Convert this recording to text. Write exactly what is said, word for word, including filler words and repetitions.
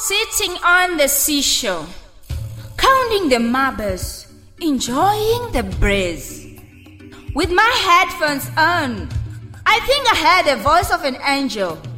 sitting on the seashore, counting the marbles, enjoying the breeze. With my headphones on, I think I heard the voice of an angel